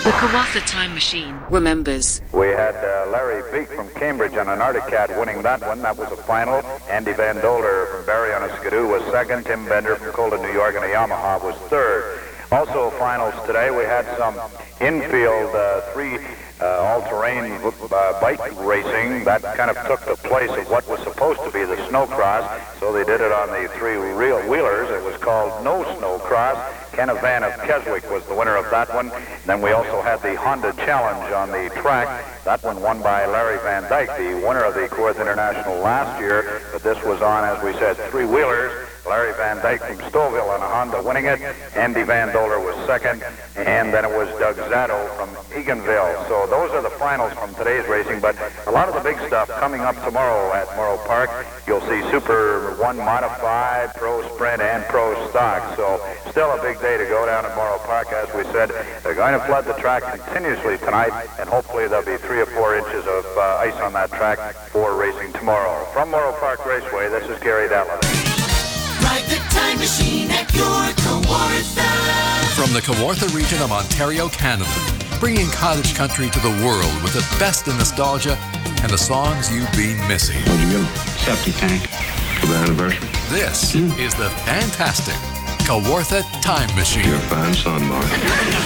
The Kawartha Time Machine remembers. We had Larry Beek from Cambridge on an Arctic Cat winning that one. That was a final. Andy Van Dolder from Barrie on a Skidoo was second. Tim Bender from Colden, New York on a Yamaha was third. Also finals today, we had some infield three all-terrain bike racing. That kind of took the place of what was supposed to be the snowcross, so they did it on the three real wheelers. It was called No Snowcross. Kenneth Van of Keswick was the winner of that one. Then we also had the Honda Challenge on the track. That one won by Larry Van Dyke, the winner of the Kawartha International last year. But this was on, as we said, three wheelers. Larry Van Dyke from Stouffville on a Honda winning it. Andy Van Dolder was second. And then it was Doug Zatto from Eganville. So those are the finals from today's racing. But a lot of the big stuff coming up tomorrow at Morrow Park. You'll see Super 1 Modified, Pro Sprint, and Pro Stock. So still a big day to go down at Morrow Park. As we said, they're going to flood the track continuously tonight. And hopefully there'll be 3 or 4 inches of ice on that track for racing tomorrow. From Morrow Park Raceway, this is Gary Datland. Ride the time machine at your Kawartha. From the Kawartha region of Ontario, Canada, bringing cottage country to the world with the best in nostalgia and the songs you've been missing. What'd you get? Septic tank for the anniversary. This is the fantastic Kawartha Time Machine. You're a fine son, Mark.